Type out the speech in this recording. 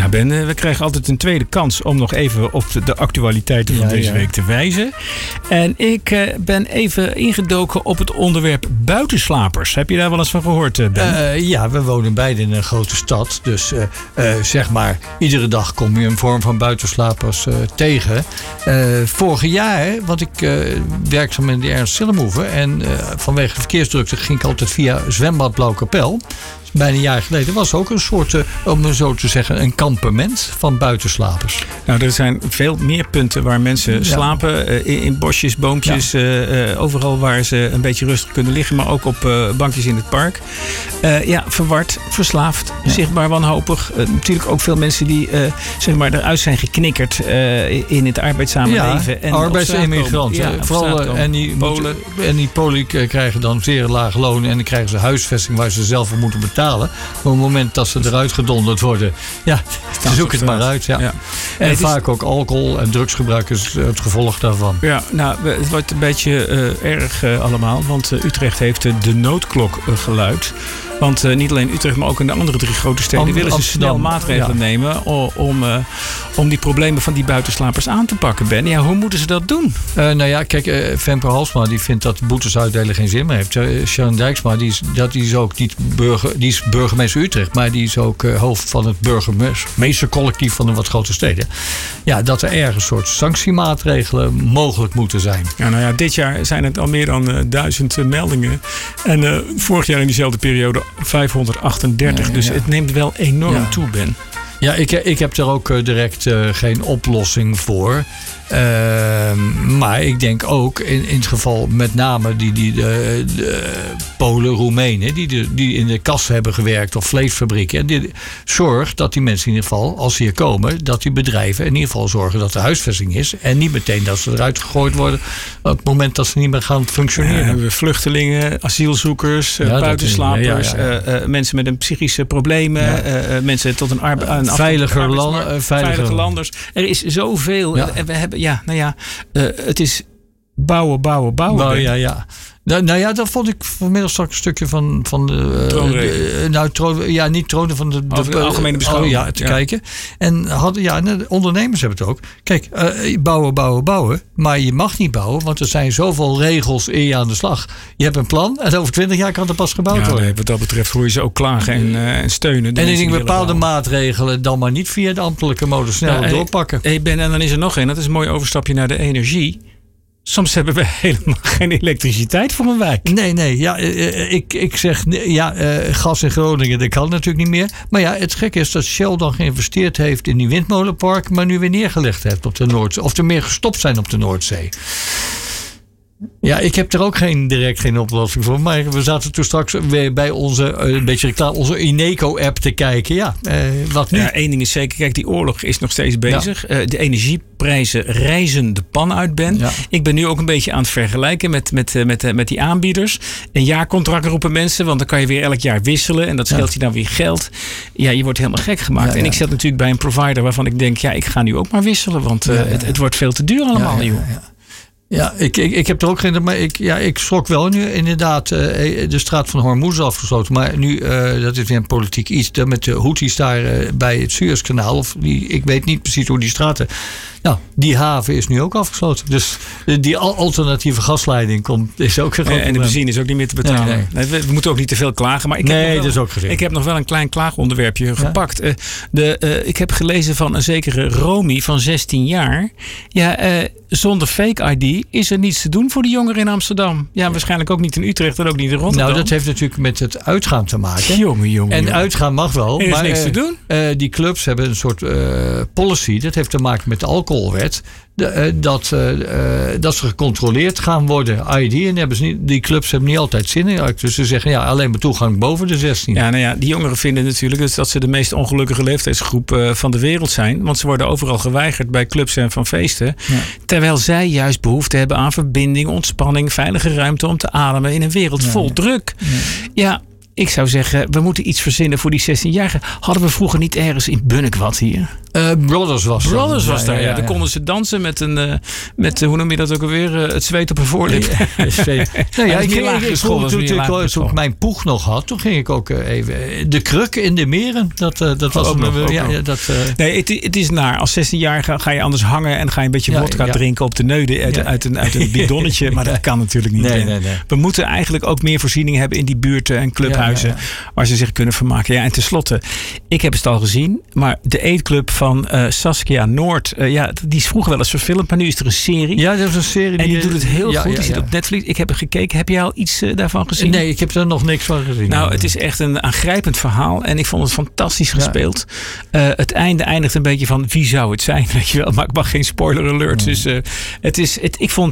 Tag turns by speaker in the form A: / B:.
A: Ja, Ben, we krijgen altijd een tweede kans om nog even op de actualiteiten van deze week te wijzen. En ik ben even ingedoken op het onderwerp buitenslapers. Heb je daar wel eens van gehoord, Ben?
B: Ja, we wonen beide in een grote stad. Dus zeg maar, iedere dag kom je een vorm van buitenslapers tegen. Vorig jaar, want ik werkzaam in de Ernst Sillemoeve. En vanwege de verkeersdrukte ging ik altijd via zwembad Blauwkapel. Bijna een jaar geleden was ook een soort, om zo te zeggen, een kampement van buitenslapers.
A: Nou, er zijn veel meer punten waar mensen slapen. In bosjes, boompjes, overal waar ze een beetje rustig kunnen liggen. Maar ook op bankjes in het park. Verward, verslaafd, zichtbaar wanhopig. Natuurlijk ook veel mensen die zeg maar eruit zijn geknikkerd in het arbeidszamenleven.
B: En arbeidsemigranten. Vooral en die Polen krijgen dan zeer lage lonen. En dan krijgen ze huisvesting waar ze zelf voor moeten betalen. Maar op het moment dat ze eruit gedonderd worden, zoek het maar uit. Ja. En vaak ook alcohol en drugsgebruik is het gevolg daarvan.
A: Ja, nou, het wordt een beetje erg allemaal. Want Utrecht heeft de noodklok geluid. Want niet alleen Utrecht, maar ook in de andere 3 grote steden willen ze snel maatregelen nemen om die problemen van die buitenslapers aan te pakken. Ben, ja, hoe moeten ze dat doen?
B: Kijk, Femke Halsma die vindt dat boetes uitdelen geen zin meer heeft. Sharon Dijksma, die is ook niet die is burgemeester Utrecht, maar die is ook hoofd van het burgemeestercollectief van de wat grote steden. Ja, dat er ergens soort sanctiemaatregelen mogelijk moeten zijn.
A: Ja, dit jaar zijn het al meer dan 1000 meldingen. En vorig jaar in diezelfde periode 538. Dus het neemt wel enorm toe, Ben.
B: Ja, ik heb er ook direct geen oplossing voor. Maar ik denk ook in het geval met name de Polen, Roemenen die in de kassen hebben gewerkt of vleesfabrieken. En zorg dat die mensen in ieder geval, als ze hier komen, dat die bedrijven in ieder geval zorgen dat er huisvesting is. En niet meteen dat ze eruit gegooid worden op het moment dat ze niet meer gaan functioneren.
A: Hebben we vluchtelingen, asielzoekers, buitenslapers, mensen met een psychische problemen, mensen tot een
B: veilige
A: landers. Er is zoveel. Ja. En we hebben, het is bouwen.
B: Dat vond ik vanmiddag straks een stukje van de niet tronen van de
A: algemene beschouwing.
B: Te kijken. En de ondernemers hebben het ook. Kijk, bouwen. Maar je mag niet bouwen, want er zijn zoveel regels in je aan de slag. Je hebt een plan en over 20 jaar kan er pas gebouwd worden.
A: Nee, wat dat betreft hoor je ze ook klagen en steunen.
B: En ik denk bepaalde maatregelen dan maar niet via de ambtelijke mode snel doorpakken.
A: Ben, en dan is er nog één. Dat is een mooi overstapje naar de energie. Soms hebben we helemaal geen elektriciteit voor een wijk.
B: Nee. Ja, ik zeg, gas in Groningen, dat kan natuurlijk niet meer. Maar ja, het gekke is dat Shell dan geïnvesteerd heeft in die windmolenpark, maar nu weer neergelegd heeft op de Noordzee. Of er meer gestopt zijn op de Noordzee. Ja, ik heb er ook direct geen oplossing voor. Maar we zaten toen straks weer bij onze Eneco-app te kijken. Wat nu?
A: Ja, één ding is zeker. Kijk, die oorlog is nog steeds bezig. Ja. De energieprijzen reizen de pan uit, Ben. Ja. Ik ben nu ook een beetje aan het vergelijken met die aanbieders. Een jaarcontract roepen mensen, want dan kan je weer elk jaar wisselen. En dat scheelt je dan weer geld. Ja, je wordt helemaal gek gemaakt. En ik zit natuurlijk bij een provider waarvan ik denk, ik ga nu ook maar wisselen. Want het wordt veel te duur allemaal, joh.
B: Ja, ik heb er ook geen. Maar ik schrok wel nu inderdaad. De straat van Hormuz is afgesloten. Maar nu, dat is weer een politiek iets. Met de Houthis daar bij het Suezkanaal. Ik weet niet precies hoe die straten. Nou, die haven is nu ook afgesloten. Dus die alternatieve gasleiding is ook gegaan.
A: En de benzine is ook niet meer te betalen. Nee. We moeten ook niet te veel klagen. Maar ik heb nog wel een klein klaagonderwerpje gepakt. Ik heb gelezen van een zekere Romy van 16 jaar. Zonder fake ID is er niets te doen voor de jongeren in Amsterdam. Ja, waarschijnlijk ook niet in Utrecht en ook niet in Rotterdam.
B: Nou, dat heeft natuurlijk met het uitgaan te maken.
A: Jongen.
B: En uitgaan mag wel.
A: Er is niks te doen.
B: Die clubs hebben een soort policy. Dat heeft te maken met de alcoholwet. Dat ze gecontroleerd gaan worden. ID. En die clubs hebben niet altijd zin in. Dus ze zeggen alleen maar toegang boven de 16.
A: Ja, die jongeren vinden natuurlijk dat ze de meest ongelukkige leeftijdsgroep van de wereld zijn. Want ze worden overal geweigerd bij clubs en van feesten. Ja. Terwijl zij juist behoefte hebben aan verbinding, ontspanning, veilige ruimte om te ademen in een wereld vol druk. Ja. Ik zou zeggen, we moeten iets verzinnen voor die 16-jarigen. Hadden we vroeger niet ergens in Bunnik wat hier?
B: Brothers was
A: daar. Ja. Dan konden ze dansen met hoe noem je dat ook alweer? Het zweet op een voorlip.
B: Toen ik mijn poeg nog had, toen ging ik ook even de kruk in de meren. Dat was
A: Nee, het is naar. Als 16-jarige ga je anders hangen en ga je een beetje vodka drinken op de neuden uit een bidonnetje. Maar dat kan natuurlijk niet.
B: Nee.
A: We moeten eigenlijk ook meer voorzieningen hebben in die buurten en clubhuizen waar ze zich kunnen vermaken. Ja, en tenslotte, ik heb het al gezien, maar de eetclub van Saskia Noord, die is vroeger wel eens verfilmd, maar nu is er een serie.
B: Ja, dat is een serie.
A: En die doet het heel goed. Die zit op Netflix. Ik heb er gekeken. Heb jij al iets daarvan gezien?
B: Nee, ik heb er nog niks van gezien.
A: Nou, het is echt een aangrijpend verhaal. En ik vond het fantastisch gespeeld. Het einde eindigt een beetje van wie zou het zijn? Weet je wel? Maar ik mag geen spoiler alert. Dus ik vond